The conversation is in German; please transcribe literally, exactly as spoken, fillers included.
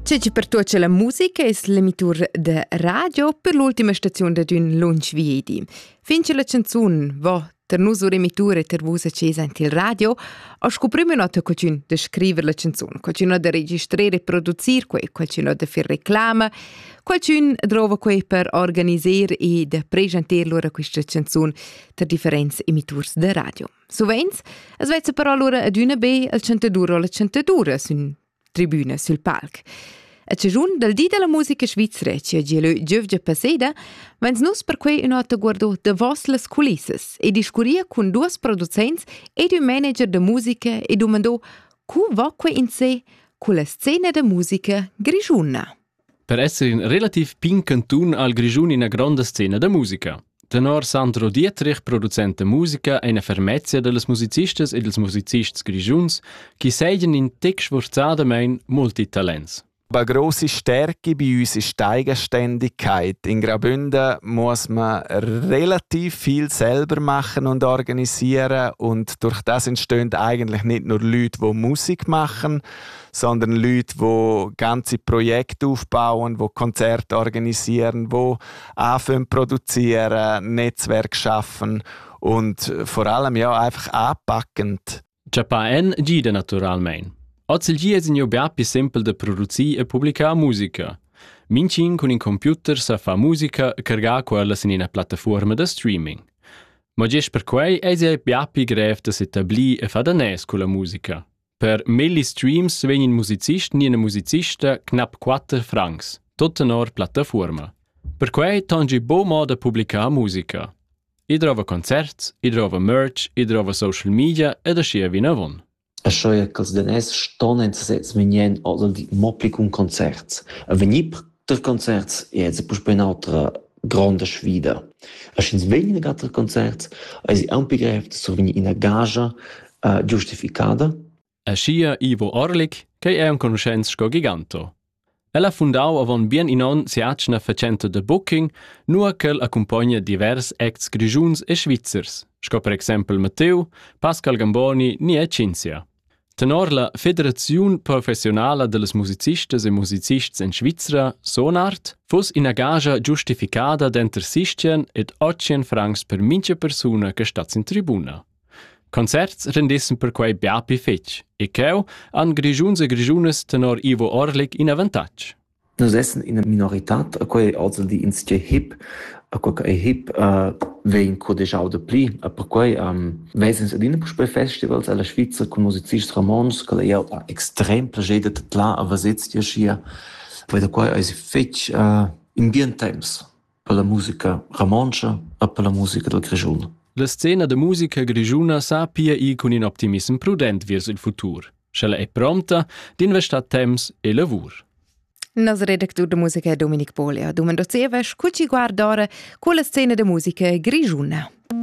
C'è per tutti la musica e l'emitur de radio per l'ultima stazione d'un lunch viedi. Finché la canzone va ter nus ur emitur e ter vus accesa in il radio, ho scoprimo nota qualcun de scrivere la canzone, qualcun de registrare e produzir quei, qualcun de fare reclama, qualcun trova quei per organizzare e de presentare loro questa canzone ter differenti emiturs de radio. Sovens, es vezza però loro ad una be al centadura o la centadura su tribuna, sul palc. A Cejun del Dì della Musica Svizzera, che gielo giovgia passeda, vens nus per quei un alto guardo de vos las culisses e discuria con due producents ed un manager de musica e domandò cu va quei in sé con la scena de musica grigiuna. Per essere un relativ pin cantun al Grigiun in una grande scena de musica. Tenor Sandro Dietrich, producente musica, e una fermezia delle musicistas e dels musicists grigiuns, che seien in tec sforzadamein multitalents. Eine grosse Stärke bei uns ist die Eigenständigkeit. In Graubünden muss man relativ viel selber machen und organisieren und durch das entstehen eigentlich nicht nur Leute, die Musik machen, sondern Leute, die ganze Projekte aufbauen, die Konzerte organisieren, die anfangen produzieren, Netzwerk schaffen und vor allem ja einfach anpackend. Japan gida naturalmein. Oggi il gies in più semple de produzir e publicar musica. Mincin con un computer sa fa musica e cargar quella in una piattaforma de streaming. Ma gies per quei è il più greve de s'etablir e fa danès con la musica. Per milli streams vengono musicisti e una musicista knapp quattro francs, tutta nor piattaforma. Per quei tangi bo modo de publicar musica. I trova concerts, i trova merch, i trova social media e da scia vina von. A schoia che els danès stonen zu setzen venien oder die moplik un concerts. A venir per concerts e se pus ben altra grande sfida. A schins venien gatter concerts, a si un begreft so venir in a gaja uh, giustificada. A scia Ivo Orlik, che è un conoscenza giganto. Ella fundau avon bien inon si acna facento de booking, nua quel accompagna divers ex grigiuns e svizzers, sco per exempel Matteo, Pascal Gamboni ni e Cinzia. Tenor la Federazione Professionale delles Musicistas e Musicists in Svizzera, Sonart, fus in gaja giustificada d'enter sixtien ed ottien francs per mincha persona che stats in tribuna. Concerts rendessen per quei biapi fetch, e cheu an grigiuns e grigiunes tenor Ivo Orlik in avantage. Nos essen in a minoritat, a quei also di instje hip, a quei che hip uh, vein co deja de pli, a per quei um, vesens adina per festivals alla Svizra con musicists Ramons, che lei ha extrem plageda de tla a vasets di aschia, poi da quei eisi fetch uh, in bien temps per la musica Ramoncha e per la musica del Grigiun. La scena de musica grigiuna sa pia i con un optimism prudent vers il futur. Schella è pronta d'investar temps e lavur. Nos redactur de musica Dominic Polia, domando ceves, cuci guardare con la scena de musica grigiuna.